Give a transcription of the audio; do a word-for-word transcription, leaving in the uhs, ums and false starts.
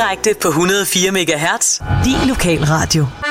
Direkte på hundrede og fire megahertz. Din lokalradio.